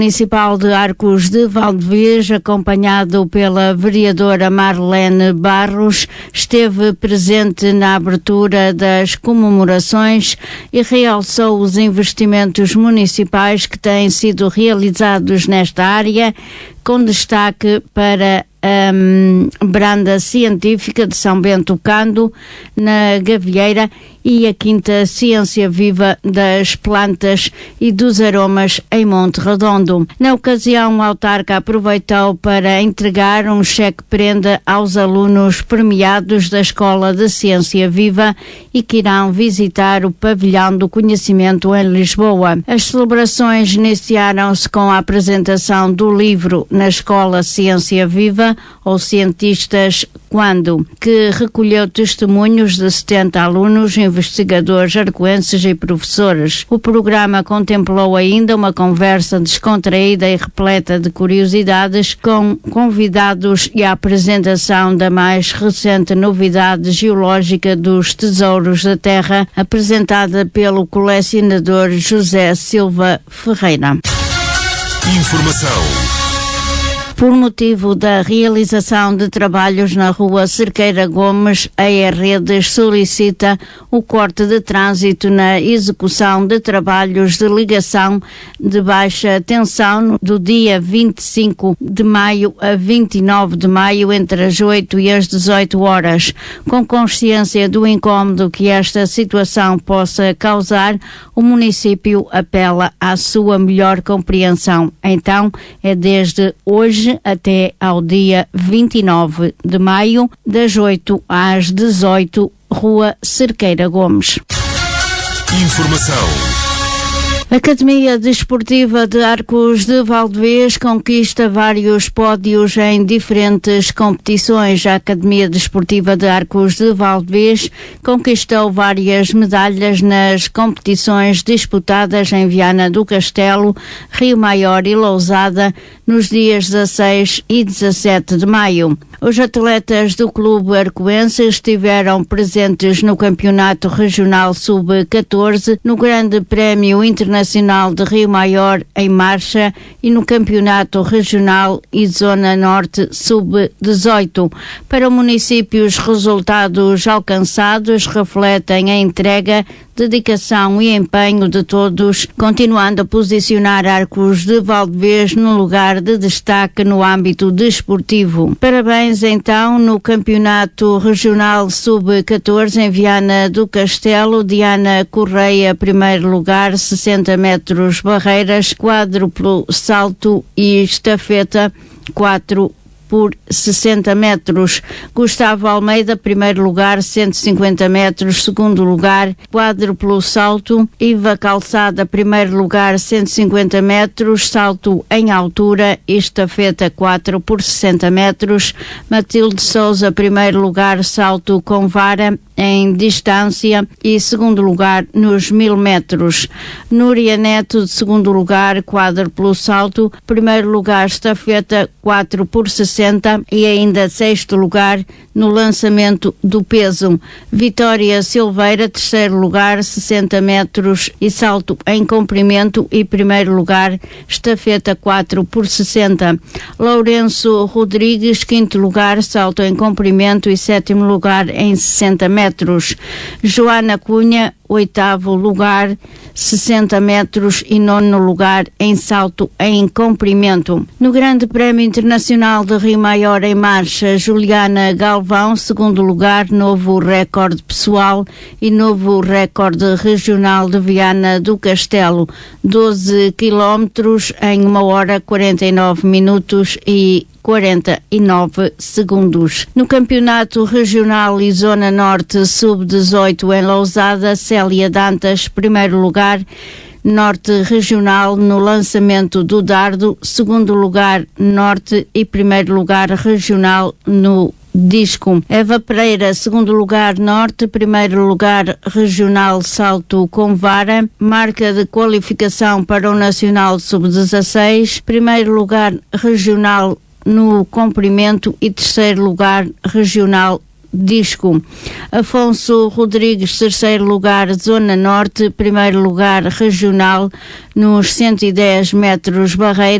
Municipal de Arcos de Valdevez, acompanhado pela vereadora Marlene Barros, esteve presente na abertura das comemorações e realçou os investimentos municipais que têm sido realizados nesta área, com destaque para a Branda Científica de São Bento Cando, na Gavieira, e a Quinta Ciência Viva das Plantas e dos Aromas em Monte Redondo. Na ocasião, o autarca aproveitou para entregar um cheque-prenda aos alunos premiados da Escola de Ciência Viva e que irão visitar o Pavilhão do Conhecimento em Lisboa. As celebrações iniciaram-se com a apresentação do livro na Escola Ciência Viva, ou Cientistas Quando, que recolheu testemunhos de 70 alunos, investigadores, arcoenses e professores. O programa contemplou ainda uma conversa descontraída e repleta de curiosidades com convidados e a apresentação da mais recente novidade geológica dos Tesouros da Terra, apresentada pelo colecionador José Silva Ferreira. Informação. Por motivo da realização de trabalhos na rua Cerqueira Gomes, a E-Redes solicita o corte de trânsito na execução de trabalhos de ligação de baixa tensão do dia 25 de maio a 29 de maio, entre as 8 e as 18 horas. Com consciência do incómodo que esta situação possa causar, o município apela à sua melhor compreensão. Então, é desde hoje até ao dia 29 de maio, das 8 às 18, Rua Cerqueira Gomes. Informação. A Academia Desportiva de Arcos de Valdevez conquista vários pódios em diferentes competições. A Academia Desportiva de Arcos de Valdevez conquistou várias medalhas nas competições disputadas em Viana do Castelo, Rio Maior e Lousada nos dias 16 e 17 de maio. Os atletas do Clube Arcoense estiveram presentes no Campeonato Regional Sub-14, no Grande Prémio Internacional de Rio Maior em Marcha e no Campeonato Regional e Zona Norte Sub-18. Para o município, os resultados alcançados refletem a entrega, dedicação e empenho de todos, continuando a posicionar Arcos de Valdevez no lugar de destaque no âmbito desportivo. Parabéns então no Campeonato Regional Sub-14 em Viana do Castelo, Diana Correia, primeiro lugar, 60 metros barreiras, quádruplo salto e estafeta, 4 por 60 metros. Gustavo Almeida, primeiro lugar, 150 metros, segundo lugar, quádruplo salto. Iva Calçada, primeiro lugar, 150 metros, salto em altura, estafeta 4 por 60 metros. Matilde Souza, primeiro lugar, salto com vara em distância e segundo lugar nos 1000 metros. Núria Neto, de segundo lugar, quádruplo salto, primeiro lugar, estafeta 4 por 60 e ainda sexto lugar no lançamento do peso. Vitória Silveira, terceiro lugar, 60 metros e salto em comprimento e primeiro lugar, estafeta 4 por 60. Lourenço Rodrigues, quinto lugar, salto em comprimento e sétimo lugar em 60 metros. Joana Cunha, oitavo lugar, 60 metros e nono lugar em salto em comprimento. No Grande Prémio Internacional de Rio Maior em Marcha, Juliana Galvão, segundo lugar, novo recorde pessoal e novo recorde regional de Viana do Castelo, 12 quilómetros em 1 hora 49 minutos e 49 segundos. No Campeonato Regional e Zona Norte Sub-18 em Lousada, Célia Dantas, primeiro lugar, Norte Regional no lançamento do dardo, segundo lugar Norte e primeiro lugar Regional no disco. Eva Pereira, segundo lugar Norte, primeiro lugar Regional salto com vara, marca de qualificação para o Nacional Sub-16, primeiro lugar Regional no comprimento e terceiro lugar Regional disco. Afonso Rodrigues, terceiro lugar, Zona Norte, primeiro lugar regional nos 110 metros barreira.